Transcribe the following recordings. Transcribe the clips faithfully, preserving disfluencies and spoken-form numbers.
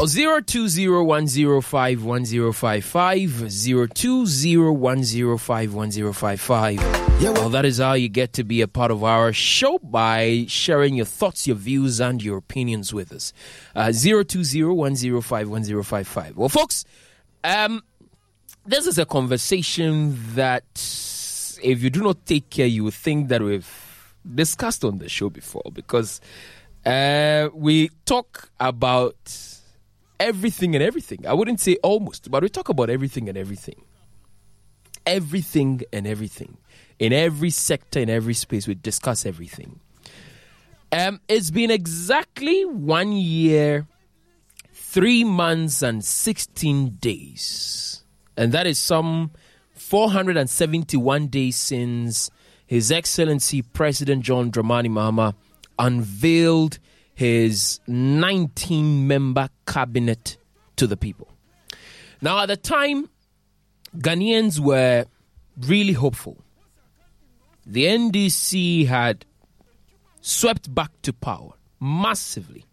Well, zero two zero one zero five one zero five five, zero two zero one zero five one zero five five. Well, that is how you get to be a part of our show, by sharing your thoughts, your views, and your opinions with us. Uh, zero two zero one zero five one zero five five. Well, folks, um, this is a conversation that, if you do not take care, you would think that we've discussed on the show before, because uh, we talk about everything and everything. I wouldn't say almost, but we talk about everything and everything. Everything and everything. In every sector, in every space, we discuss everything. Um, it's been exactly one year, three months, and sixteen days. And that is some four hundred seventy-one days since His Excellency President John Dramani Mahama unveiled his nineteen-member cabinet to the people. Now, at the time, Ghanaians were really hopeful. The N D C had swept back to power massively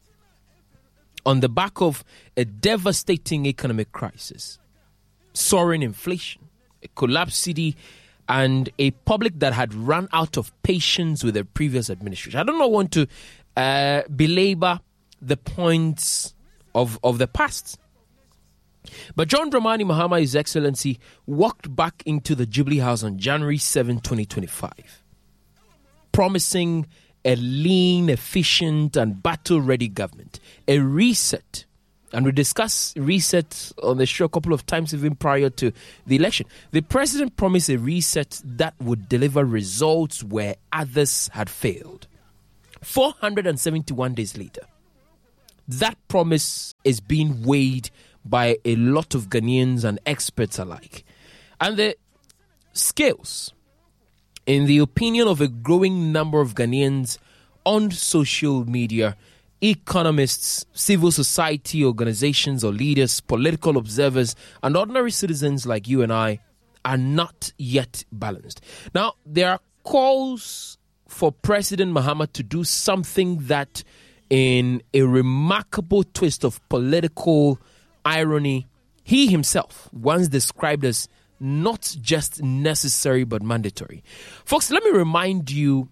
on the back of a devastating economic crisis, soaring inflation, a collapsed city, and a public that had run out of patience with the previous administration. I do not want to uh, belabor the points of, of the past. But John Dramani Mahama, His Excellency, walked back into the Jubilee House on January seventh, twenty twenty-five, promising a lean, efficient, and battle-ready government, a reset. And we discussed reset on the show a couple of times even prior to the election. The president promised a reset that would deliver results where others had failed. four hundred seventy-one days later, that promise is being weighed by a lot of Ghanaians and experts alike. And the scales, in the opinion of a growing number of Ghanaians on social media, economists, civil society organizations or leaders, political observers, and ordinary citizens like you and I, are not yet balanced. Now, there are calls for President Mahama to do something that, in a remarkable twist of political irony, he himself once described as not just necessary but mandatory. Folks, let me remind you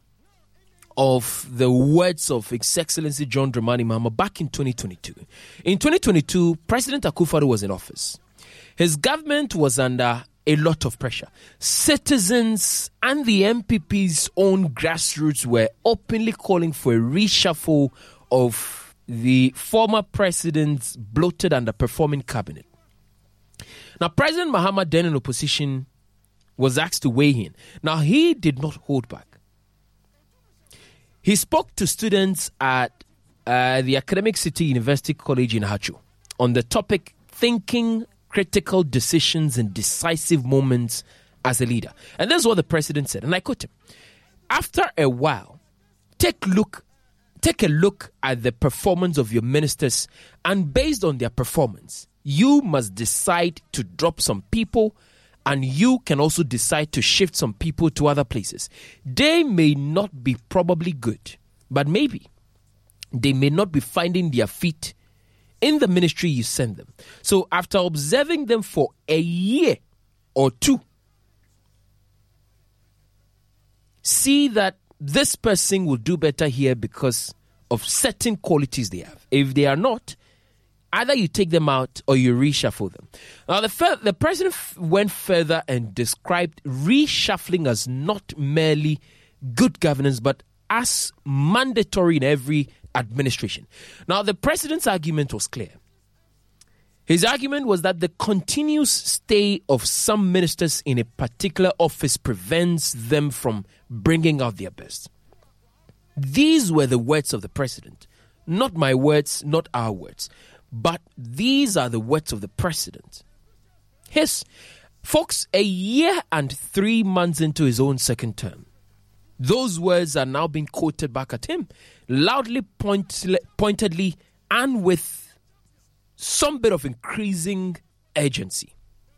of the words of His Excellency John Dramani Mahama back in twenty twenty-two. In twenty twenty-two, President Akufo-Addo was in office. His government was under a lot of pressure. Citizens and the M P P's own grassroots were openly calling for a reshuffle of the former president's bloated, underperforming cabinet. Now, President Mahama, then in opposition, was asked to weigh in. Now, he did not hold back. He spoke to students at uh, the Academic City University College in Hachu on the topic thinking critical decisions and decisive moments as a leader. And this is what the president said, and I quote him. After a while, take look Take a look at the performance of your ministers, and based on their performance, you must decide to drop some people, and you can also decide to shift some people to other places. They may not be probably good, but maybe they may not be finding their feet in the ministry you send them. So after observing them for a year or two, see that this person will do better here because of certain qualities they have. If they are not, either you take them out or you reshuffle them. Now, the, fir- the president f- went further and described reshuffling as not merely good governance, but as mandatory in every administration. Now, the president's argument was clear. His argument was that the continuous stay of some ministers in a particular office prevents them from bringing out their best. These were the words of the president. Not my words, not our words. But these are the words of the president. Yes, folks, a year and three months into his own second term, those words are now being quoted back at him, loudly, point, pointedly, and with some bit of increasing urgency.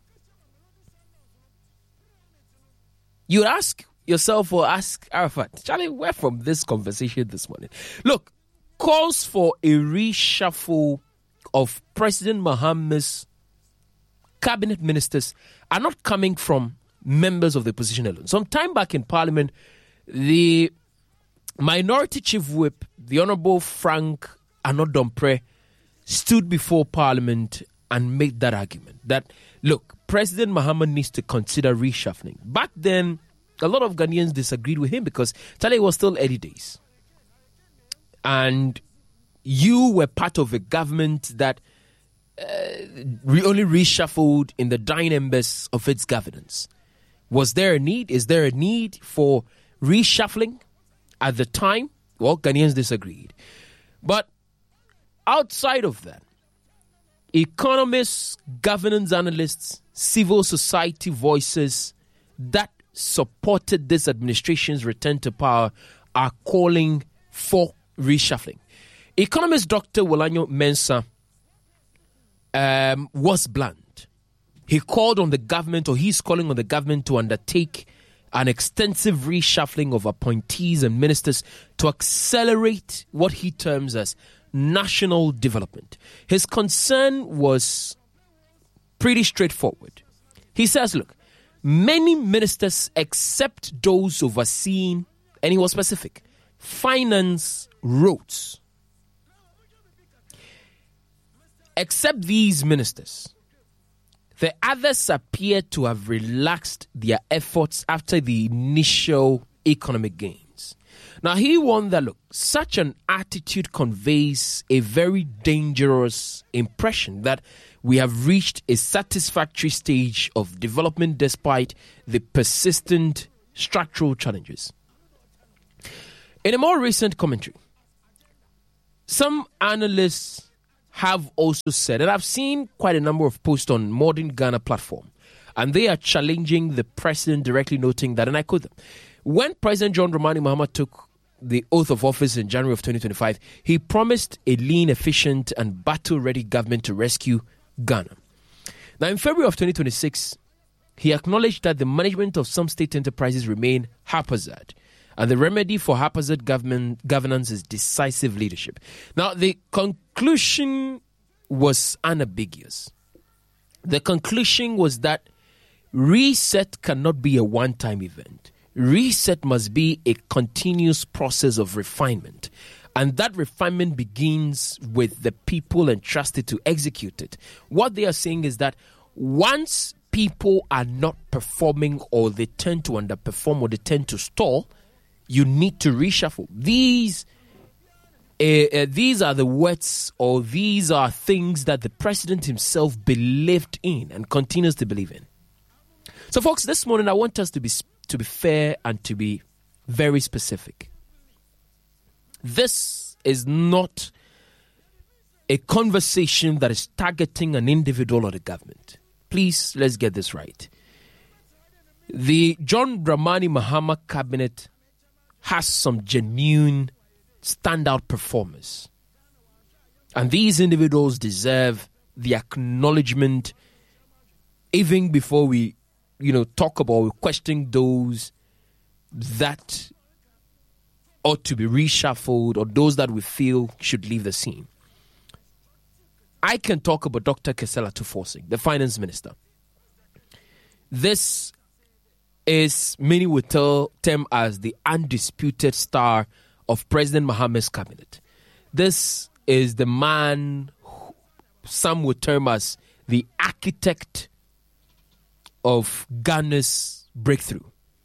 You would ask yourself or ask Arafat, Charlie, where from this conversation this morning? Look, calls for a reshuffle of President Mahama's cabinet ministers are not coming from members of the opposition alone. Some time back in Parliament, the Minority Chief Whip, the Honourable Frank Anodompre, stood before Parliament and made that argument that, look, President Mahama needs to consider reshuffling. Back then, a lot of Ghanaians disagreed with him because Charlie was still early days. And you were part of a government that uh, re- only reshuffled in the dying embers of its governance. Was there a need? Is there a need for reshuffling at the time? Well, Ghanaians disagreed. But outside of that, economists, governance analysts, civil society voices that supported this administration's return to power are calling for reshuffling. Economist Doctor Wolanyo Mensah um, was blunt. He called on the government, or he's calling on the government to undertake an extensive reshuffling of appointees and ministers to accelerate what he terms as national development. His concern was pretty straightforward. He says, look, many ministers, except those overseeing, and he was specific, finance, roads, except these ministers, the others appear to have relaxed their efforts after the initial economic gains. Now, he warned that, look, such an attitude conveys a very dangerous impression that we have reached a satisfactory stage of development despite the persistent structural challenges. In a more recent commentary, some analysts have also said, and I've seen quite a number of posts on Modern Ghana platform, and they are challenging the president directly, noting that, and I quote them, when President John Dramani Mahama took the oath of office in January of twenty twenty-five, he promised a lean, efficient, and battle-ready government to rescue Ghana. Now, in February of twenty twenty-six, he acknowledged that the management of some state enterprises remain haphazard, and the remedy for haphazard government governance is decisive leadership. Now, the conclusion was unambiguous. The conclusion was that reset cannot be a one-time event. Reset must be a continuous process of refinement. And that refinement begins with the people entrusted to execute it. What they are saying is that once people are not performing, or they tend to underperform, or they tend to stall, you need to reshuffle. These, uh, uh, these are the words, or these are things that the president himself believed in and continues to believe in. So, folks, this morning I want us to be to be fair and to be very specific. This is not a conversation that is targeting an individual or the government. Please, let's get this right. The John Dramani Mahama cabinet has some genuine standout performers. And these individuals deserve the acknowledgement even before we, you know, talk about questioning those that ought to be reshuffled or those that we feel should leave the scene. I can talk about Doctor Kesela Tuforsing, the finance minister. This is, many would tell him as the undisputed star of President Mahama's cabinet. This is the man who some would term as the architect of Ghana's breakthrough.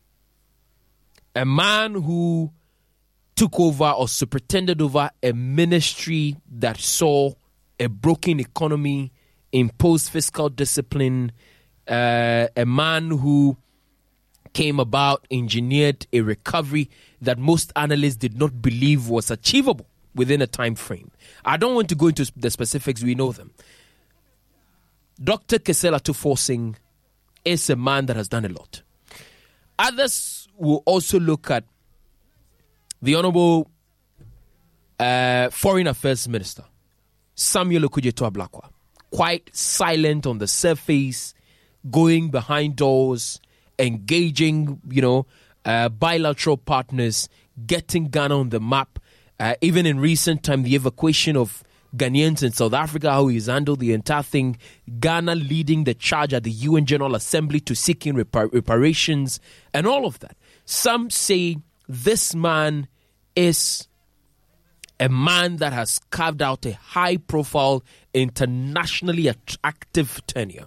A man who took over or superintended over a ministry that saw a broken economy, imposed fiscal discipline, uh, a man who came about, engineered a recovery that most analysts did not believe was achievable within a time frame. I don't want to go into the specifics, we know them. Doctor Kesela Tuforsing is a man that has done a lot. Others will also look at the Honorable uh, Foreign Affairs Minister, Samuel Okudzeto Ablakwa, quite silent on the surface, going behind doors, engaging, you know, uh, bilateral partners, getting Ghana on the map. Uh, even in recent time, the evacuation of Ghanaians in South Africa, how he's handled the entire thing. Ghana leading the charge at the U N General Assembly to seeking repar- reparations and all of that. Some say this man is a man that has carved out a high-profile, internationally attractive tenure.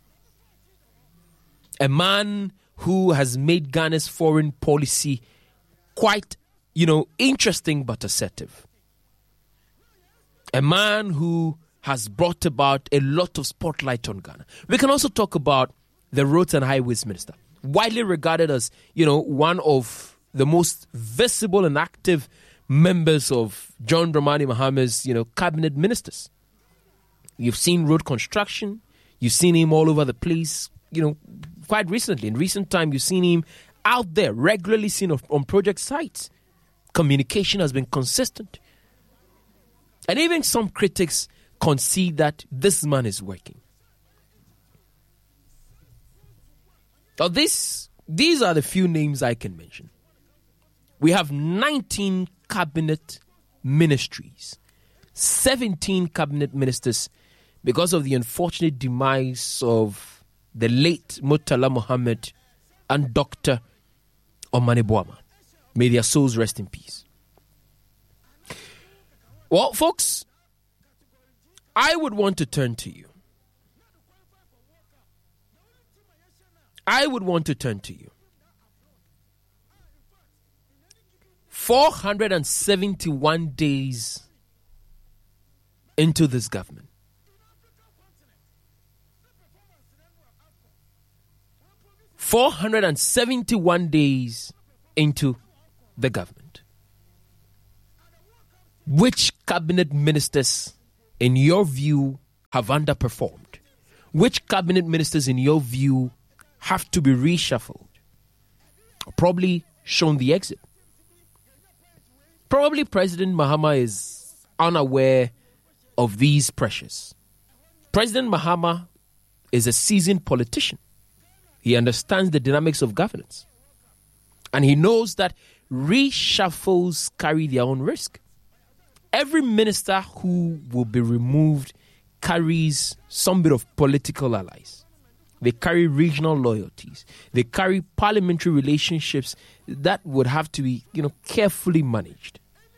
A man who has made Ghana's foreign policy quite, you know, interesting but assertive. A man who has brought about a lot of spotlight on Ghana. We can also talk about the Roads and Highways Minister, widely regarded as, you know, one of the most visible and active members of John Dramani Mahama's, you know, cabinet ministers. You've seen road construction. You've seen him all over the place, you know, quite recently. In recent time, you've seen him out there, regularly seen on project sites. Communication has been consistent. And even some critics concede that this man is working. Now, this, these are the few names I can mention. We have nineteen cabinet ministries, seventeen cabinet ministers because of the unfortunate demise of the late Murtala Mohammed and Doctor Omane Boamah. May their souls rest in peace. Well, folks, I would want to turn to you. I would want to turn to you. four hundred seventy-one days into this government. four hundred seventy-one days into the government. Which cabinet ministers, in your view, have underperformed? Which cabinet ministers, in your view, have to be reshuffled? Or probably shown the exit? Probably President Mahama is unaware of these pressures. President Mahama is a seasoned politician. He understands the dynamics of governance. And he knows that reshuffles carry their own risk. Every minister who will be removed carries some bit of political allies. They carry regional loyalties. They carry parliamentary relationships that would have to be, you know, carefully managed.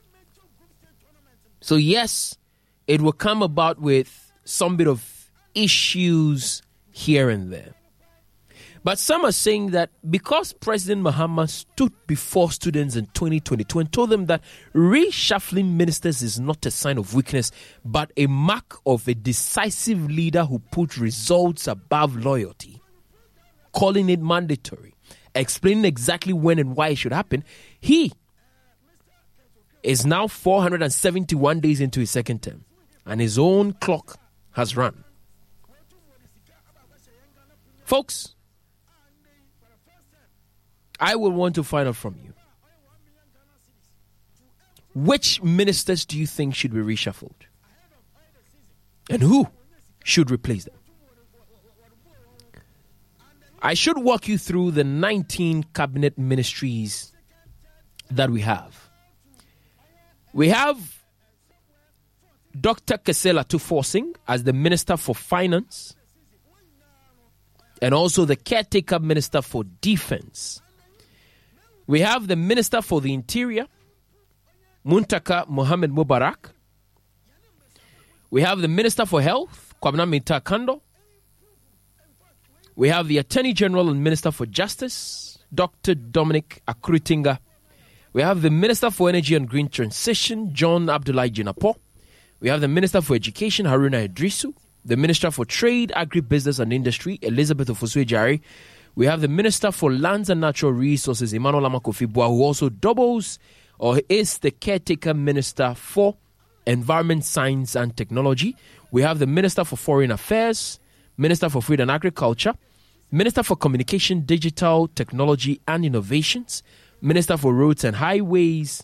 So yes, it will come about with some bit of issues here and there. But some are saying that because President Mahama stood before students in twenty twenty-two and told them that reshuffling ministers is not a sign of weakness, but a mark of a decisive leader who put results above loyalty, calling it mandatory, explaining exactly when and why it should happen, he is now four hundred seventy-one days into his second term, and his own clock has run. Folks, I will want to find out from you. Which ministers do you think should be reshuffled? And who should replace them? I should walk you through the nineteen cabinet ministries that we have. We have Doctor Kesela Tuforsing as the Minister for Finance and also the Caretaker Minister for Defense. We have the Minister for the Interior, Muntaka Mohammed Mubarak. We have the Minister for Health, Kwabena Mintah Kando. We have the Attorney General and Minister for Justice, Doctor Dominic Akuritinga. We have the Minister for Energy and Green Transition, John Abdullahi Jinapor. We have the Minister for Education, Haruna Idrisu. The Minister for Trade, Agribusiness and Industry, Elizabeth Ofusue-Jare. We have the Minister for Lands and Natural Resources, Emmanuel Amakofi-Boa, who also doubles or is the Caretaker Minister for Environment, Science and Technology. We have the Minister for Foreign Affairs, Minister for Food and Agriculture, Minister for Communication, Digital Technology and Innovations, Minister for Roads and Highways,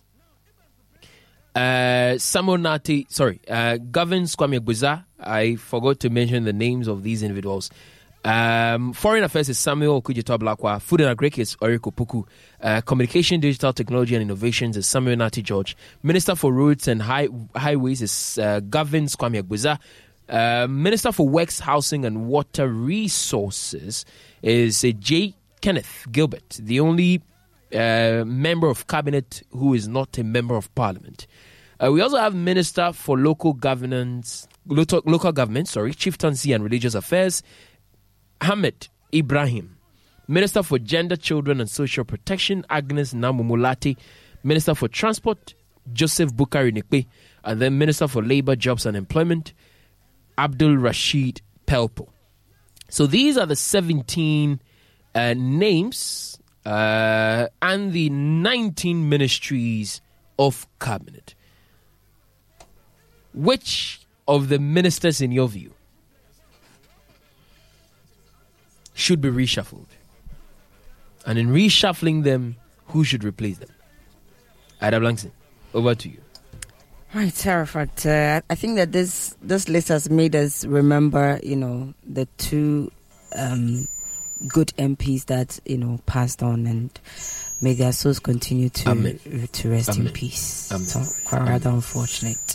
uh, Samuel Nati, sorry, uh, Governs Kwame Agbuza. I forgot to mention the names of these individuals. Um, Foreign Affairs is Samuel Okudzeto Ablakwa. Food and Agric is Oriko Puku. Uh, Communication, Digital Technology and Innovations is Samuel Nati George. Minister for Roads and High- Highways is uh, Gavin Kwame Agbuza. Uh, Minister for Works, Housing and Water Resources is uh, J. Kenneth Gilbert, the only uh, member of cabinet who is not a member of parliament. Uh, we also have Minister for Local Governance, Local, local Government, sorry, Chieftaincy and Religious Affairs, Hamid Ibrahim. Minister for Gender, Children and Social Protection, Agnes Namumulati. Minister for Transport, Joseph Bukari Nikbe. And then Minister for Labour, Jobs and Employment, Abdul Rashid Pelpo. So these are the seventeen uh, names uh, and the nineteen ministries of cabinet. Which of the ministers, in your view, should be reshuffled? And in reshuffling them, who should replace them? Ida Blankson, over to you. Right, Arafat. Uh, I think that this this list has made us remember, you know, the two um, good M Ps that, you know, passed on, and may their souls continue to Amen. to rest Amen. in peace. Amen. So quite rather Amen. unfortunate.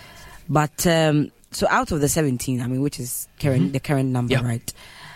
But um, so out of the seventeen, I mean, which is current Mm-hmm. the current number, Yeah. right?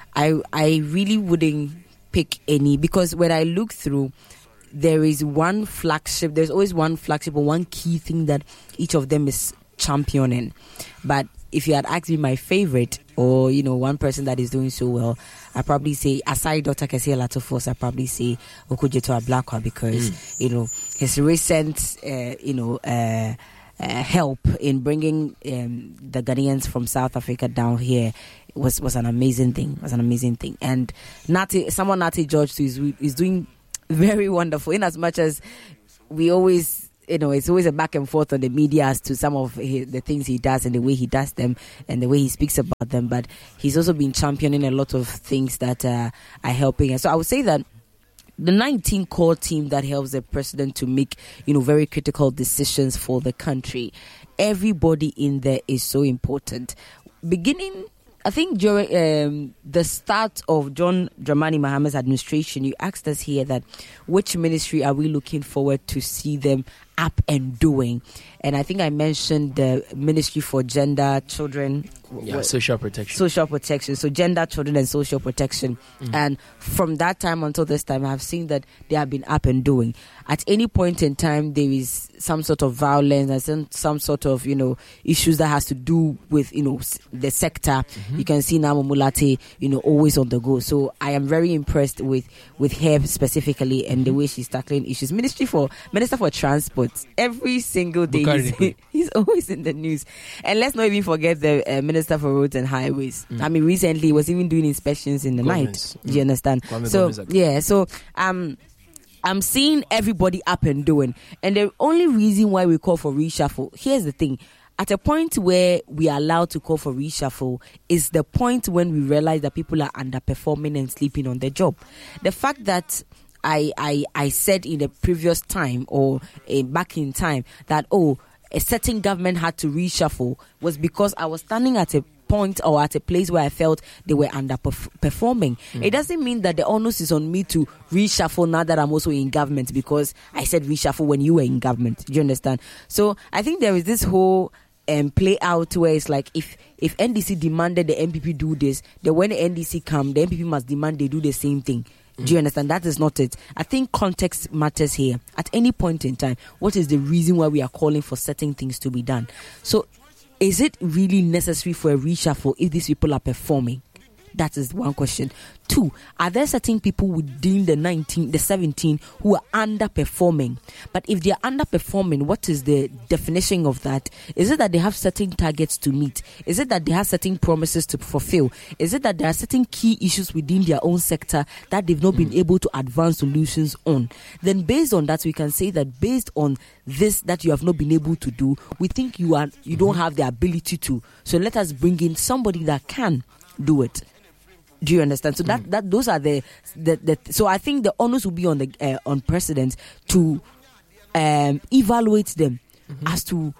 I I really wouldn't pick any, because when I look through, there is one flagship. There's always one flagship or one key thing that each of them is championing. But if you had asked me my favorite, or, you know, one person that is doing so well, I probably say, aside Doctor Kesia Latofos, I probably say Okudzeto Ablakwa, because mm. you know, his recent uh, you know uh, uh, help in bringing um, the Ghanaians from South Africa down here was was an amazing thing. Was an amazing thing. And Nati, someone Nati George too, is is doing very wonderful, in as much as we always, you know, it's always a back and forth on the media as to some of his, the things he does and the way he does them and the way he speaks about them. But he's also been championing a lot of things that uh, are helping us. So I would say that the nineteen core team that helps the president to make, you know, very critical decisions for the country, everybody in there is so important. Beginning, I think during um, the start of John Dramani Mahama's administration, you asked us here that which ministry are we looking forward to see them up and doing? And I think I mentioned the Ministry for Gender, Children, Yeah, what, social protection. social protection. So gender, children, and social protection. Mm. And from that time until this time, I've seen that they have been up and doing. At any point in time, there is some sort of violence and some, some sort of, you know, issues that has to do with, you know, the sector. Mm-hmm. You can see Namu Mulati, you know, always on the go. So I am very impressed with, with her specifically and the way she's tackling issues. Ministry for Minister for Transport, every single day he's, he's always in the news. And let's not even forget the uh, Minister for Roads and Highways. Mm. I mean, recently he was even doing inspections in the Governments. night. Mm. Do you understand? So yeah, so um. I'm seeing everybody up and doing. And the only reason why we call for reshuffle, here's the thing. At a point where we are allowed to call for reshuffle is the point when we realize that people are underperforming and sleeping on their job. The fact that I I, I said in the previous time or uh, back in time that, oh, a certain government had to reshuffle was because I was standing at a point or at a place where I felt they were underperforming. Mm. It doesn't mean that the onus is on me to reshuffle now that I'm also in government because I said reshuffle when you were in government. Do you understand? So I think there is this whole um, play out where it's like if, if N D C demanded the M P P do this, then when the N D C come, the M P P must demand they do the same thing. Mm. Do you understand? That is not it. I think context matters here. At any point in time, what is the reason why we are calling for certain things to be done? So is it really necessary for a reshuffle if these people are performing? That is one question. Two, are there certain people within the nineteen, the seventeen who are underperforming? But if they are underperforming, what is the definition of that? Is it that they have certain targets to meet? Is it that they have certain promises to fulfill? Is it that there are certain key issues within their own sector that they've not mm. been able to advance solutions on? Then based on that, we can say that based on this that you have not been able to do, we think you are you mm-hmm. don't have the ability to. So let us bring in somebody that can do it. Do you understand? So that, mm. that those are the, the, the so I think the onus will be on the uh, on president to um, evaluate them mm-hmm. as to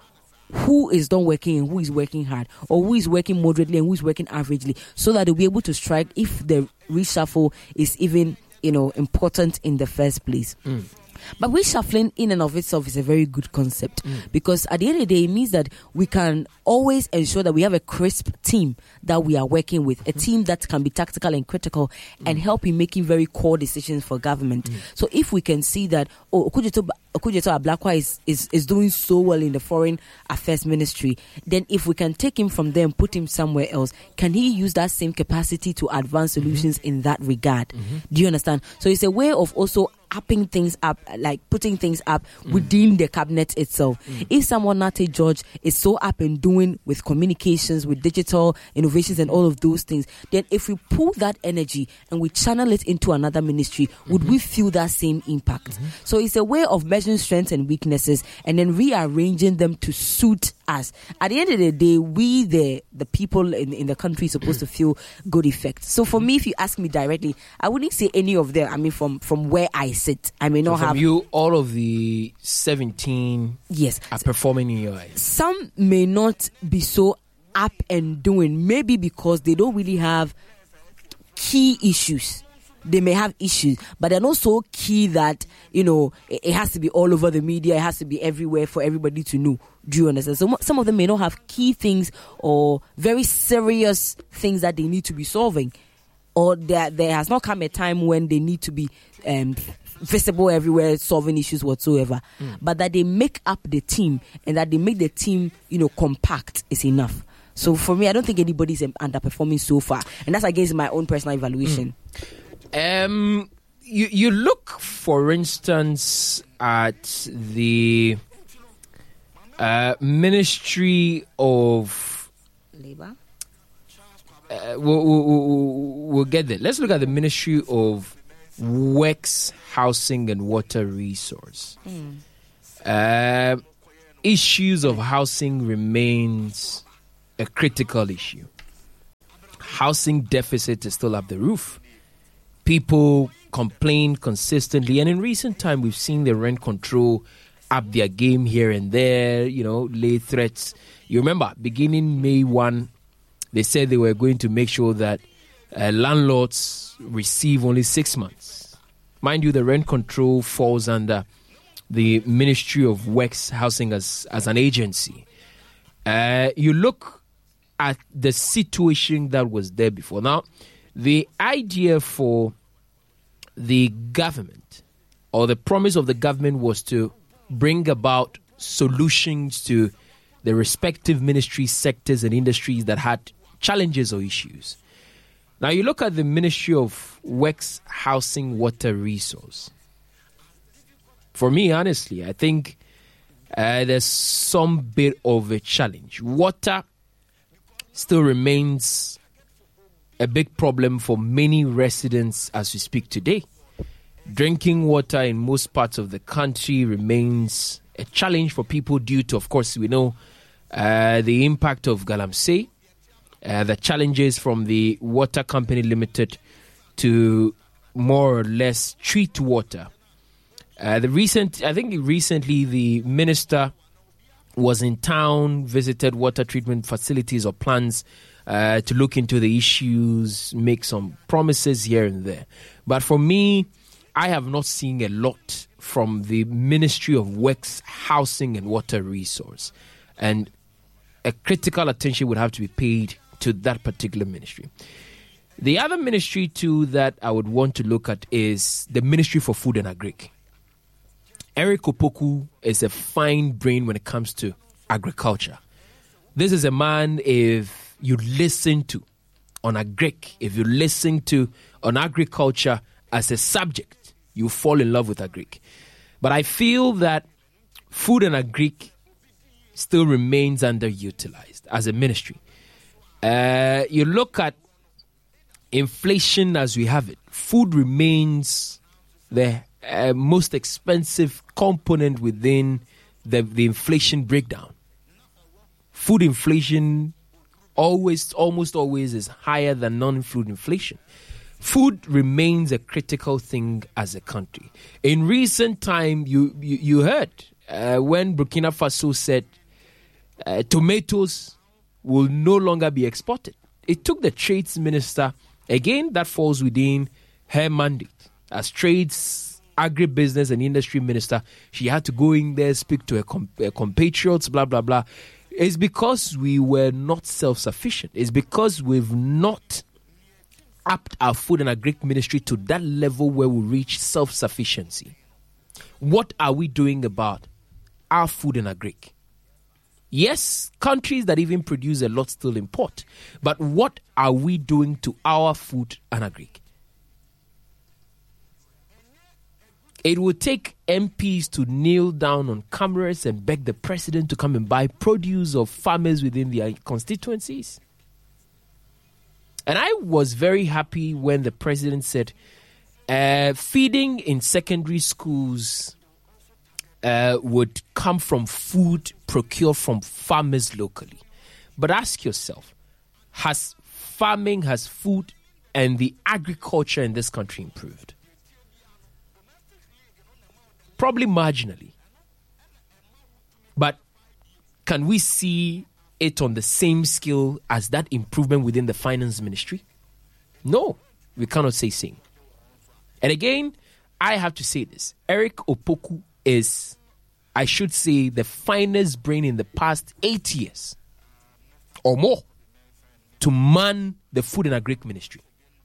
who is not working and who is working hard, or who is working moderately and who is working averagely, so that they'll be able to strike if the reshuffle is even, you know, important in the first place. Mm. But reshuffling in and of itself is a very good concept mm. because at the end of the day, it means that we can always ensure that we have a crisp team that we are working with, a mm. team that can be tactical and critical mm. and help in making very core decisions for government. Mm. So if we can see that, oh, Okudzeto Ablakwa is, is, is doing so well in the Foreign Affairs Ministry, then if we can take him from there and put him somewhere else, can he use that same capacity to advance solutions mm-hmm. in that regard? Mm-hmm. Do you understand? So it's a way of also upping things up, like putting things up mm. within the cabinet itself. Mm. If someone, Nate George, is so up and doing with communications, with digital innovations and all of those things, then if we pull that energy and we channel it into another ministry, mm-hmm. would we feel that same impact? Mm-hmm. So it's a way of measuring strengths and weaknesses and then rearranging them to suit us. At the end of the day, we, the the people in, in the country, are supposed to feel good effects. So for me, if you ask me directly, I wouldn't say any of them. I mean, from, from where I sit, I may not so have... From you, all of the seventeen yes. are performing in your eyes. Some may not be so up and doing, maybe because they don't really have key issues. They may have issues, but they're not so key that, you know, it, it has to be all over the media. It has to be everywhere for everybody to know. Do you understand? So some of them may not have key things or very serious things that they need to be solving. Or there, there has not come a time when they need to be um, visible everywhere, solving issues whatsoever. Mm. But that they make up the team and that they make the team, you know, compact is enough. So for me, I don't think anybody's underperforming so far. And that's against my own personal evaluation. Mm. Um, you you look, for instance, at the uh, Ministry of Labour. Uh, we'll, we'll, we'll get there. Let's look at the Ministry of Works, Housing and Water Resource. Mm. Uh, issues of housing remains a critical issue. Housing deficit is still up the roof. People complain consistently, and in recent time, we've seen the rent control up their game here and there, you know, lay threats. You remember, beginning May first, they said they were going to make sure that uh, landlords receive only six months. Mind you, the rent control falls under the Ministry of Works, Housing as, as an agency. Uh, you look at the situation that was there before. Now, the idea for the government, or the promise of the government, was to bring about solutions to the respective ministry sectors and industries that had challenges or issues. Now, you look at the Ministry of Works, Housing, Water Resource. For me, honestly, I think uh, there's some bit of a challenge. Water still remains a big problem for many residents as we speak today. Drinking water in most parts of the country remains a challenge for people due to, of course, we know uh, the impact of Galamsey, uh, the challenges from the Water Company Limited to more or less treat water. Uh, the recent, I think recently the minister was in town, visited water treatment facilities or plants Uh, to look into the issues, make some promises here and there. But for me, I have not seen a lot from the Ministry of Works, Housing and Water Resource. And a critical attention would have to be paid to that particular ministry. The other ministry too that I would want to look at is the Ministry for Food and Agric. Eric Opoku is a fine brain when it comes to agriculture. This is a man, if you listen to on agric, if you listen to on agriculture as a subject, you fall in love with agric. But I feel that food and agric still remains underutilized as a ministry. Uh, you look at inflation as we have it. Food remains the uh, most expensive component within the, the inflation breakdown. Food inflation always, almost always is higher than non-food inflation. Food remains a critical thing as a country. In recent time, you you, you heard uh, when Burkina Faso said uh, tomatoes will no longer be exported. It took the trades minister, again, that falls within her mandate. As trades, agribusiness and industry minister, she had to go in there, speak to her, com- her compatriots, blah, blah, blah. It's because we were not self-sufficient. It's because we've not upped our food and agri ministry to that level where we reach self-sufficiency. What are we doing about our food and agri? Yes, countries that even produce a lot still import. But what are we doing to our food and agri? It would take M Ps to kneel down on cameras and beg the president to come and buy produce of farmers within their constituencies. And I was very happy when the president said uh, feeding in secondary schools uh, would come from food procured from farmers locally. But ask yourself, has farming, has food and the agriculture in this country improved? Probably marginally. But can we see it on the same scale as that improvement within the finance ministry? No, we cannot say same. And again, I have to say this. Eric Opoku is, I should say, the finest brain in the past eight years or more to man the food and agri ministry.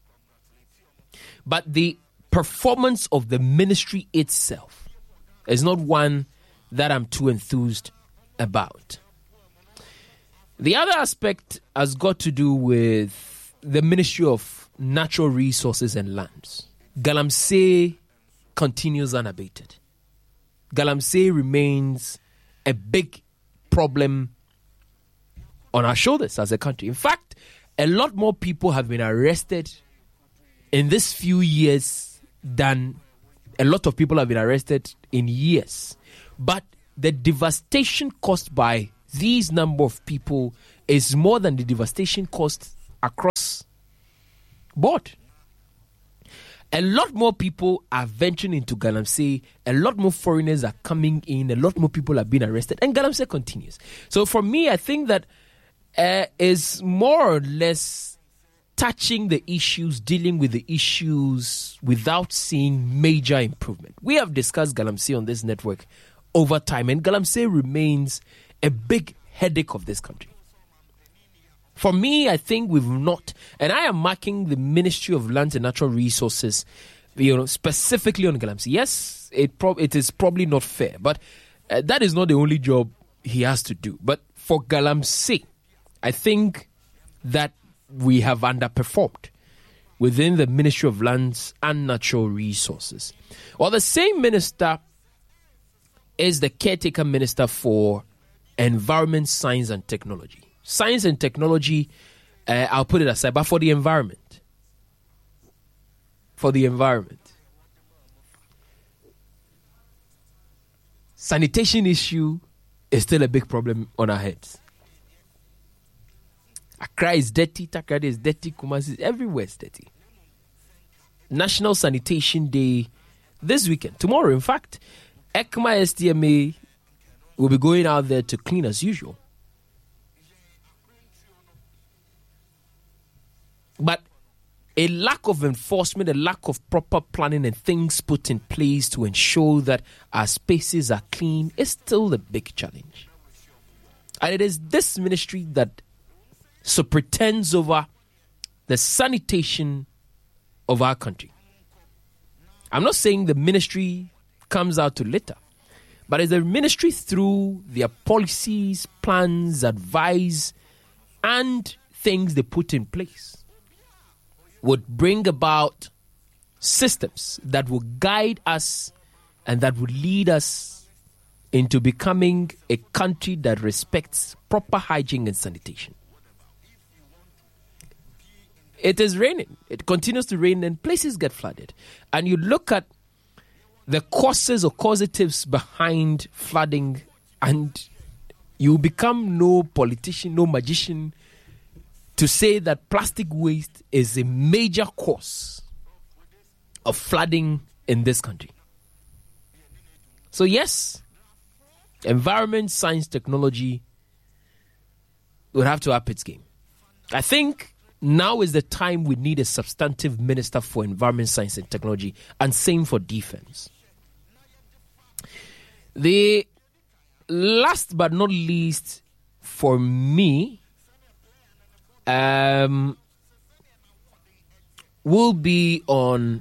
But the performance of the ministry itself is not one that I'm too enthused about. The other aspect has got to do with the Ministry of Natural Resources and Lands. Galamsey continues unabated. Galamsey remains a big problem on our shoulders as a country. In fact, a lot more people have been arrested in this few years than a lot of people have been arrested in years. But the devastation caused by these number of people is more than the devastation caused across board. A lot more people are venturing into Galamsey. A lot more foreigners are coming in. A lot more people are being arrested. And Galamsey continues. So for me, I think that uh, is more or less touching the issues, dealing with the issues without seeing major improvement. We have discussed Galamsey on this network over time, and Galamsey remains a big headache of this country. For me, I think we've not, and I am marking the Ministry of Lands and Natural Resources, you know, specifically on Galamsey. Yes, it pro- it is probably not fair, but uh, that is not the only job he has to do. But for Galamsey, I think that we have underperformed within the Ministry of Lands and Natural Resources. Well, the same minister is the caretaker minister for Environment, Science and Technology. Science and technology, uh, I'll put it aside, but for the environment. For the environment. Sanitation issue is still a big problem on our heads. Accra is dirty, Takrady is dirty, Kumasi is everywhere is dirty. National Sanitation Day this weekend, tomorrow in fact, ECMA S T M A will be going out there to clean as usual. But a lack of enforcement, a lack of proper planning and things put in place to ensure that our spaces are clean is still a big challenge. And it is this ministry that so pretends over the sanitation of our country. I'm not saying the ministry comes out to litter, but as a ministry through their policies, plans, advice, and things they put in place would bring about systems that will guide us and that will lead us into becoming a country that respects proper hygiene and sanitation. It is raining. It continues to rain and places get flooded. And you look at the causes or causatives behind flooding and you become no politician, no magician to say that plastic waste is a major cause of flooding in this country. So yes, environment, science, technology would have to up its game. I think now is the time we need a substantive minister for environment, science and technology, and same for defense. The last but not least for me um, will be on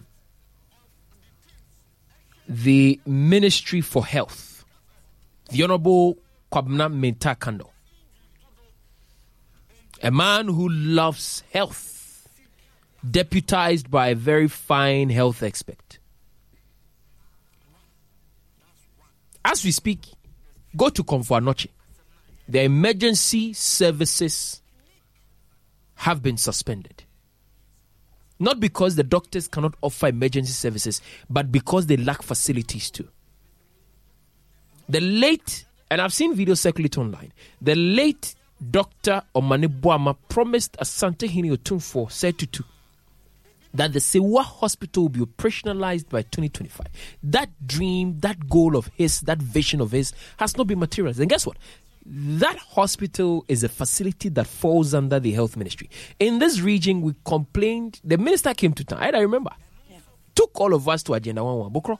the Ministry for Health, the Honorable Kwabena Mintah Kando. A man who loves health, deputized by a very fine health expert. As we speak, go to Komfo Anokye. The emergency services have been suspended. Not because the doctors cannot offer emergency services, but because they lack facilities too. The late, and I've seen videos circulate online, the late Doctor Omane Boama promised Asante Hini Otumfuo said to two that the Sewa Hospital will be operationalized by twenty twenty-five. That dream, that goal of his, that vision of his has not been materialized. And guess what? That hospital is a facility that falls under the health ministry. In this region, we complained. The minister came to town. I remember. Yeah. Took all of us to Agenda one one Bokro.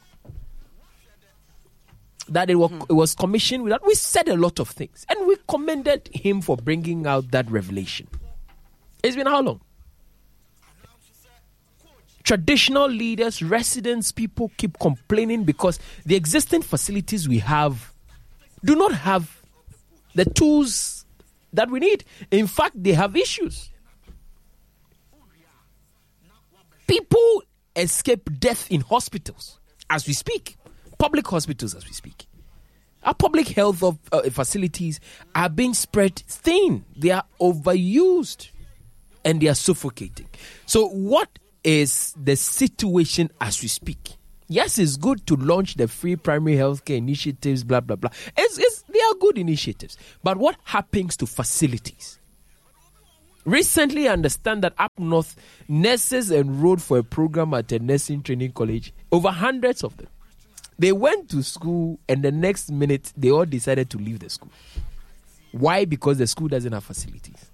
That it was, mm-hmm. it was commissioned with that. We said a lot of things. And we commended him for bringing out that revelation. It's been how long? Traditional leaders, residents, people keep complaining because the existing facilities we have do not have the tools that we need. In fact, they have issues. People escape death in hospitals as we speak. Public hospitals as we speak. Our public health of, uh, facilities are being spread thin. They are overused and they are suffocating. So what is the situation as we speak? Yes, it's good to launch the free primary healthcare initiatives, blah, blah, blah. It's, it's, they are good initiatives. But what happens to facilities? Recently, I understand that up north, nurses enrolled for a program at a nursing training college, over hundreds of them. They went to school and the next minute, they all decided to leave the school. Why? Because the school doesn't have facilities.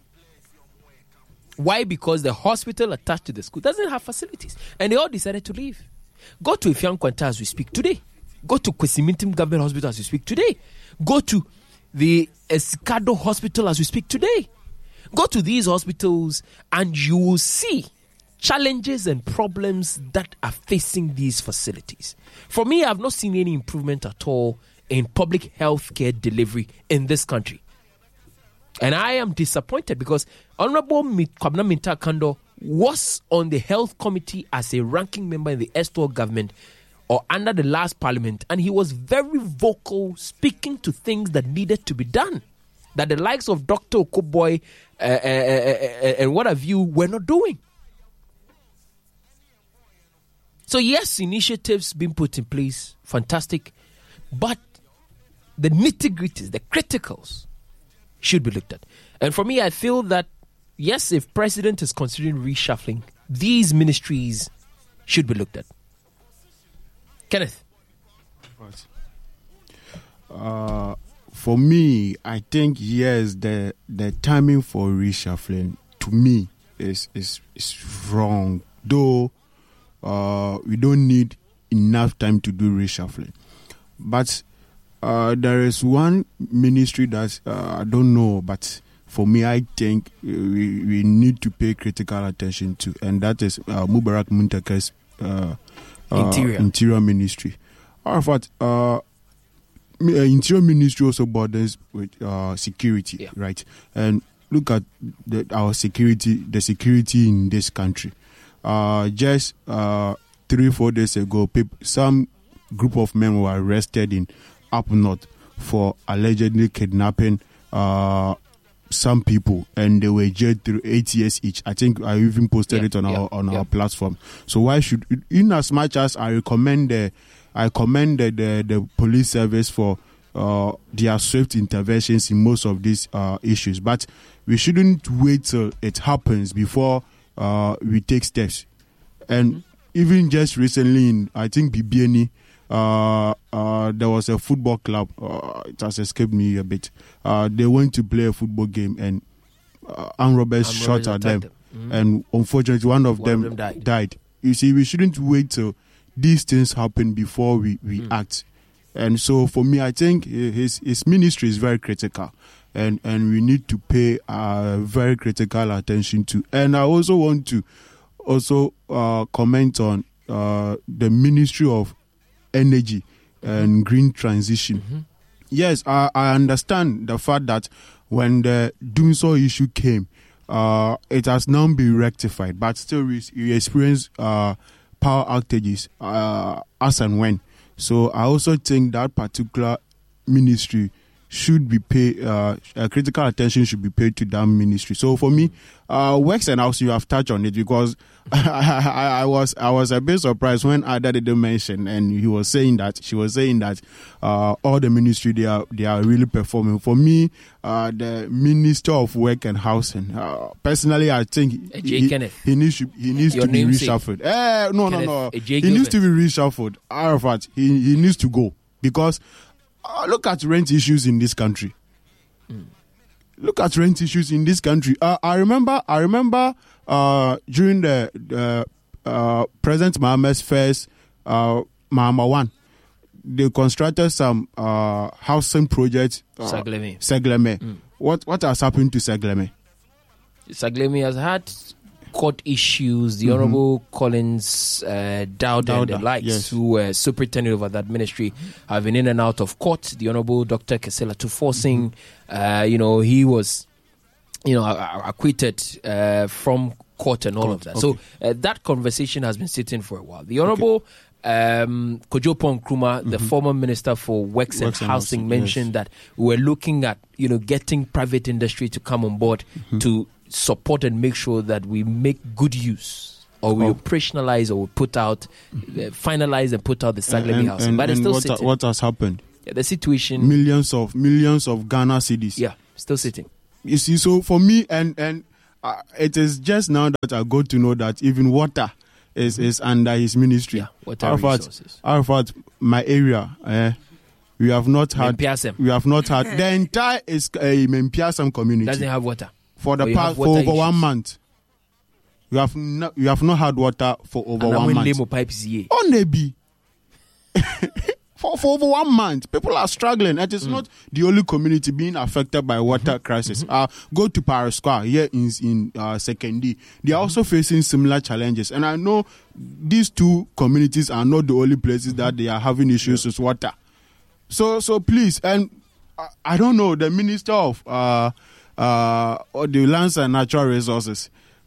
Why? Because the hospital attached to the school doesn't have facilities. And they all decided to leave. Go to Ifeanyi Nkwanta as we speak today. Go to Kwesi Mintim Government Hospital as we speak today. Go to the Escado Hospital as we speak today. Go to these hospitals and you will see challenges and problems that are facing these facilities. For me, I've not seen any improvement at all in public health care delivery in this country. And I am disappointed because Honorable Kwabena Mintah Kando was on the health committee as a ranking member in the Esther government or under the last parliament, and he was very vocal, speaking to things that needed to be done, that the likes of Doctor Okoboy uh, uh, uh, uh, and what have you were not doing. So yes, initiatives being put in place, fantastic, but the nitty-gritties, the criticals, should be looked at. And for me, I feel that, yes, if President is considering reshuffling, these ministries should be looked at. Kenneth? Right. Uh, for me, I think, yes, the the timing for reshuffling, to me, is, is, is wrong. Though, uh, we don't need enough time to do reshuffling. But uh, there is one ministry that uh, I don't know, but for me, I think we, we need to pay critical attention to, and that is uh, Mubarak Muntakar's uh, uh, Interior. Interior Ministry. Arafat, uh, Interior Ministry also borders with uh, security, yeah. right? And look at the, our security, the security in this country. Uh, just uh, three, four days ago, people, some group of men were arrested in up north for allegedly kidnapping uh, some people, and they were jailed through eight years each. I think I even posted yeah, it on yeah, our on yeah. our platform. So why should, in as much as I recommend the, I commend the, the, the police service for uh, their swift interventions in most of these uh, issues, but we shouldn't wait till it happens before uh, we take steps. And mm-hmm. even just recently, in I think B B N E, uh, uh, there was a football club. Uh, it has escaped me a bit. Uh, they went to play a football game, and uh, armed robbers Armed shot robbers at them, them. Mm-hmm. and unfortunately, one of, one them, of them died. died. You see, we shouldn't wait till these things happen before we, we Mm. act. And so, for me, I think his his ministry is very critical, and and we need to pay uh, very critical attention to. And I also want to also uh, comment on uh, the Ministry of Energy and Green Transition. Mm-hmm. Yes, I, I understand the fact that when the Dumso issue came, uh, it has now been rectified, but still we, we experience uh, power outages uh, as and when. So I also think that particular ministry should be paid, uh, uh, critical attention should be paid to that ministry. So for me, uh, Works and House, you have touched on it, because I, I, I was I was a bit surprised when Ada didn't mention, and he was saying that she was saying that uh, all the ministry they are they are really performing. For me, uh, the Minister of Work and Housing, uh, personally, I think A J he, Kenneth. he needs to he needs Your to be namesake. reshuffled. Eh, no, Kenneth, no, no, A J he needs to Gilbert. be reshuffled. Arafat, he he needs to go, because uh, look at rent issues in this country. Mm. Look at rent issues in this country. Uh, I remember, I remember uh, during the uh, uh, President Mohammed's first uh, Mahama one, they constructed some uh, housing projects. Uh, Segleme. Segleme. Mm. What what has happened to Segleme? Segleme has had court issues. The Mhm. Honorable Collins uh, Dowda and the Dowda, likes, yes. who were superintendent over that ministry, have been in and out of court. The Honorable Doctor Kesela Tuforcing, uh, you know, he was, you know, acquitted uh, from court and all Court, of that. okay. So uh, that conversation has been sitting for a while. The Honorable um, Kojopo Nkrumah, the former Minister for Works, and Works and Housing, Housing, mentioned yes. that we were looking at, you know, getting private industry to come on board to support and make sure that we make good use, or we Oh. operationalize, or we put out, uh, finalize and put out the Segleme And- housing. and- But it's and still what, sitting. what has happened? Yeah, the situation, Millions of millions of Ghana cedis. yeah, still sitting. You see, so for me, and and uh, it is just now that I got to know that even water is, is under his ministry. Yeah, water Arafat, resources. Arafat, my area, eh, we have not had, Mempiasem we have not had the entire is uh, Mempiasem community doesn't have water. for the or you past have for water over one issues. month. You have not, you have not had water for over And one when month. Lemo pipes here. Oh, maybe. For, for over one month, people are struggling. It is not the only community being affected by water crisis. Uh, go to Paris Square here in in uh, Sekendi. They are also facing similar challenges, and I know these two communities are not the only places that they are having issues with water. So, so please, and I, I don't know the Minister of uh, uh, or the Lands and Natural Resources,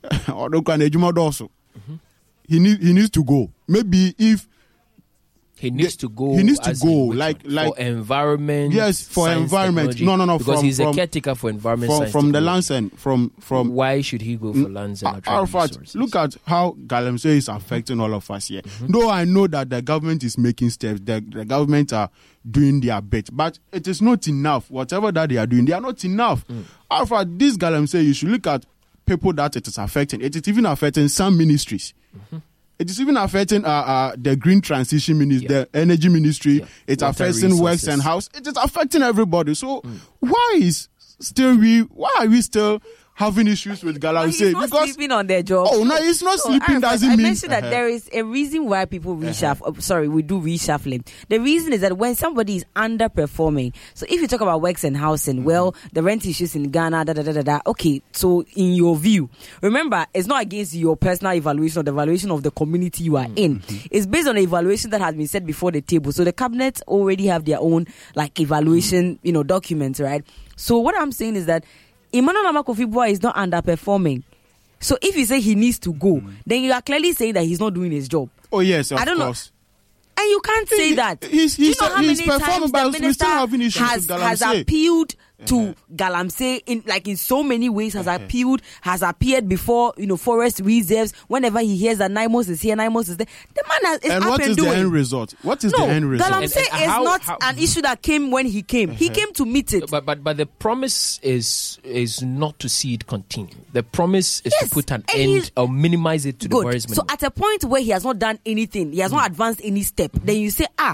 also, he need, he needs to go. Maybe if. He needs to go. He needs to as in go, which like- one? like- for environment. Yes, for science, environment. technology? No, no, no, Because from- he's a from- caretaker for environment. from, science, from the technology. lands and from from Why should he go for lands and natural Arafat, resources? look at how Galamsey is affecting all of us here. Though I know that the government is making steps, the, the government are doing their bit, but it is not enough. Whatever that they are doing, they are not enough. Arafat, this Galamsey, you should look at people that it is affecting. It is even affecting some ministries. It is even affecting uh, uh, the green transition ministry, Yeah. the energy ministry. Yeah. It's Water affecting works resources. and house. It is affecting everybody. So why is still we? Why are we still having issues with But he's Galamsey? not Because sleeping on their job. oh no, it's not So, sleeping. Arafat, Doesn't I mean mentioned that Uh-huh. there is a reason why people reshuffle. Uh, sorry, we do reshuffling. The reason is that when somebody is underperforming, so if you talk about works and housing, Mm-hmm. well, the rent issues in Ghana, da da da da da. Okay, so in your view, remember, it's not against your personal evaluation or the evaluation of the community you are in. Mm-hmm. It's based on the evaluation that has been set before the table. So the cabinet already have their own like evaluation, you know, documents, right? So what I'm saying is that Emmanuel Amakofibua is not underperforming. So if you say he needs to go, then you are clearly saying that he's not doing his job. Oh yes, of I don't know. course. And you can't say He- that. he's- Do you he's- know how he's many performing, times but the we're still minister having issues has, with has Galamsey. appealed to Uh-huh. Galamsey in like in so many ways, has appealed, has appeared before, you know, forest reserves. Whenever he hears that Naimos is here, Naimos is there. The man has, is And up what and is doing. the end result? What is no, the end result? Galamsey And- and is how- not how- an issue that came when he came. He came to meet it. But but but the promise is is not to see it continue. The promise is Yes, to put an and end he's- or minimize it to the Good. barest So minimum. at a point where he has not done anything, he has not advanced any step, then you say, ah,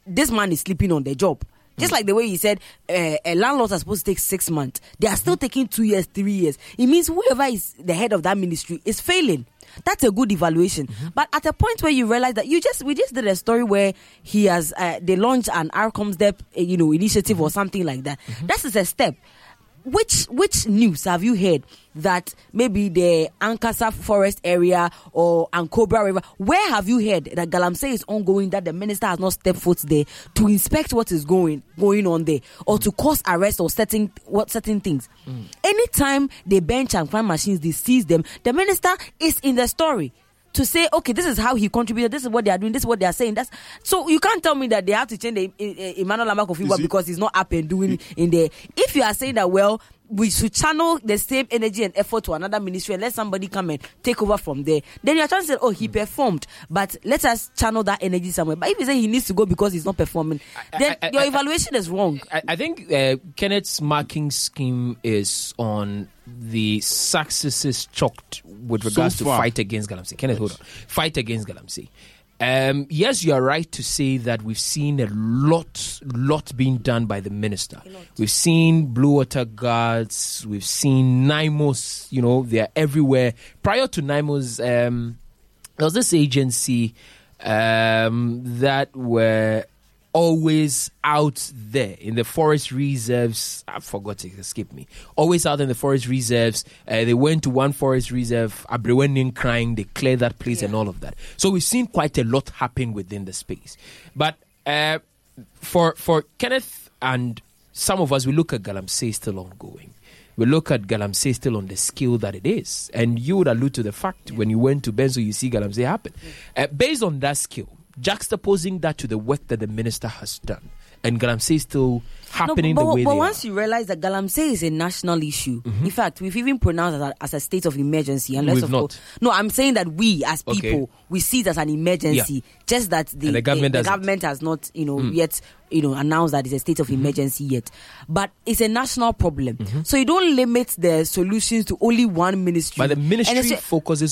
this man is sleeping on the job. Just like the way he said, uh, a landlord are supposed to take six months. They are still taking two years, three years. It means whoever is the head of that ministry is failing. That's a good evaluation. Mm-hmm. But at a point where you realize that you just, we just did a story where he has, uh, they launched an Arcomsdep, uh, you know, initiative mm-hmm. or something like that. Mm-hmm. That is a step. Which which news have you heard that maybe the Ankasa forest area or Ankobra River, where have you heard that Galamsey is ongoing, that the minister has not stepped foot there to inspect what is going going on there or to cause arrest or certain what certain things? Mm. Anytime they bench and crime machines, they seize them, the minister is in the story to say, okay, this is how he contributed, this is what they are doing, this is what they are saying. That's so you can't tell me that they have to change the uh, Emmanuel Lamakofiwa because he's not up and doing it in there. If you are saying that, well, we should channel the same energy and effort to another ministry and let somebody come and take over from there, then you are trying to say, oh, he performed, but let us channel that energy somewhere. But if you say he needs to go because he's not performing, then I, I, your I, evaluation I, is wrong. I, I think uh, Kenneth's marking scheme is on the successes chalked with regards so to fight against Galamsey. Kenneth, yes. hold on. Fight against Galamsey. Um, yes, you are right to say that we've seen a lot, lot being done by the minister. We've seen Blue Water Guards. We've seen NIMOS. You know, they are everywhere. Prior to NIMOS, um, there was this agency um, that were always out there in the forest reserves. I forgot, it escaped me. Always out in the forest reserves. Uh, they went to one forest reserve, Abrewenin crying, they cleared that place yeah. and all of that. So we've seen quite a lot happen within the space. But uh, for for Kenneth and some of us, we look at Galamsey still ongoing. We look at Galamsey still on the scale that it is. And you would allude to the fact yeah. when you went to Benzo, you see Galamsey happen. Yeah. Uh, based on that scale, juxtaposing that to the work that the minister has done, and Galamsey is still happening no, but, the way but they once are. you realize that Galamsey is a national issue, mm-hmm. in fact, we've even pronounced it as a, as a state of emergency. Unless we've of not. Course, no, I'm saying that we as people, okay. we see it as an emergency. Yeah. Just that the, the government, the, the government has not, you know, mm. yet, you know, announced that it's a state of mm-hmm. emergency yet. But it's a national problem. Mm-hmm. So you don't limit the solutions to only one ministry. But the ministry focuses